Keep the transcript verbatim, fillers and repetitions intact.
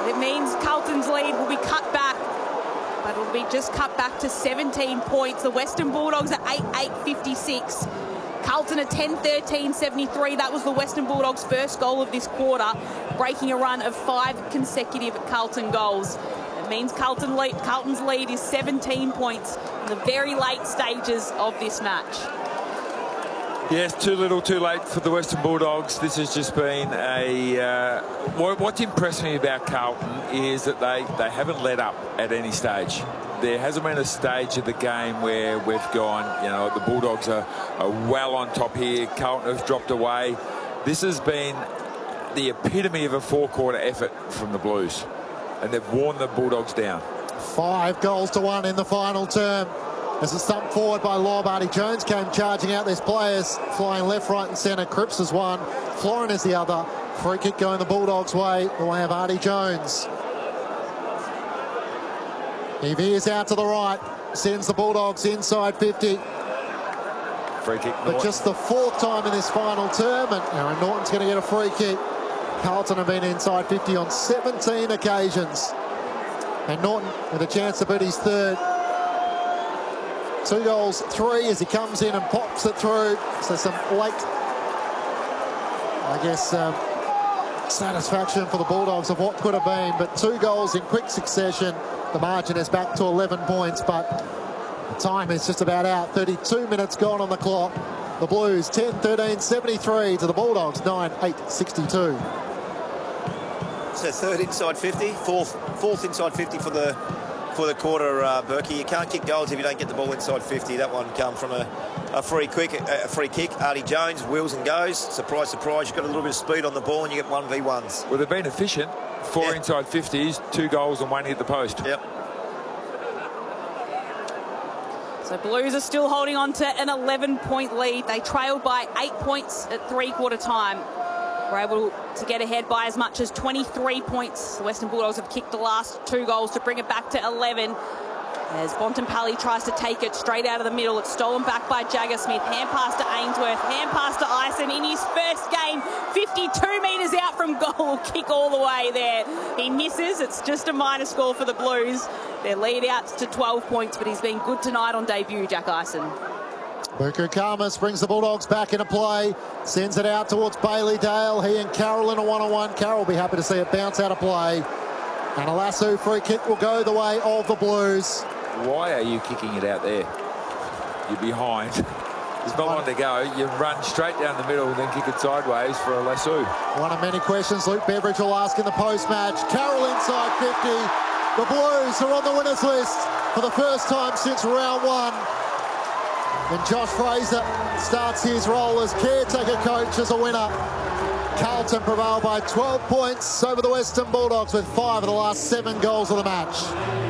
It means Carlton's lead will be cut back, but it'll be just cut back to seventeen points. The Western Bulldogs are eight eight fifty-six. Carlton are ten thirteen seventy-three. That was the Western Bulldogs' first goal of this quarter, breaking a run of five consecutive Carlton goals. It means Carlton lead, Carlton's lead is seventeen points in the very late stages of this match. Yes, too little, too late for the Western Bulldogs. This has just been a... Uh, what, what's impressed me about Carlton is that they, they haven't let up at any stage. There hasn't been a stage of the game where we've gone, you know, the Bulldogs are, are well on top here. Carlton have dropped away. This has been the epitome of a four-quarter effort from the Blues, and they've worn the Bulldogs down. Five goals to one in the final term. As a stump forward by Lobb, Artie Jones came charging out. There's players flying left, right and centre. Cripps is one, Florin is the other. Free kick going the Bulldogs' way, the way of Artie Jones. He veers out to the right, sends the Bulldogs inside fifty. Free kick, Norton. But just the fourth time in this final term, and Aaron Norton's going to get a free kick. Carlton have been inside fifty on seventeen occasions. And Norton with a chance to beat his third. Two goals, three as he comes in and pops it through. So some late, I guess, um, satisfaction for the Bulldogs of what could have been. But two goals in quick succession. The margin is back to eleven points, but the time is just about out. thirty-two minutes gone on the clock. The Blues ten thirteen seventy-three to the Bulldogs nine eight sixty-two. So third inside fifty, fourth fourth inside fifty for the for the quarter, uh, Berkey. You can't kick goals if you don't get the ball inside fifty. That one come from a, a free quick, a free kick. Artie Jones wheels and goes. Surprise, surprise. You've got a little bit of speed on the ball and you get one v ones. Well, they've been efficient. Four yeah. inside fifties, two goals and one hit the post. Yep. So Blues are still holding on to an eleven point lead. They trailed by eight points at three-quarter time. Were able to get ahead by as much as twenty-three points. The Western Bulldogs have kicked the last two goals to bring it back to eleven. As Bontempelli tries to take it straight out of the middle. It's stolen back by Jagger Smith. Hand pass to Ainsworth. Hand pass to Ison in his first game. fifty-two metres out from goal. Kick all the way there. He misses. It's just a minor score for the Blues. Their lead out to twelve points, but he's been good tonight on debut, Jack Ison. Buku Khamis brings the Bulldogs back into play. Sends it out towards Bailey Dale. He and Carroll in a one-on-one. Carroll will be happy to see it bounce out of play. And a lasso free kick will go the way of the Blues. Why are you kicking it out there? You're behind. There's not one to go. You run straight down the middle and then kick it sideways for a lasso. One of many questions Luke Beveridge will ask in the post-match. Carroll inside fifty. The Blues are on the winners list for the first time since round one. And Josh Fraser starts his role as caretaker coach as a winner. Carlton prevailed by twelve points over the Western Bulldogs with five of the last seven goals of the match.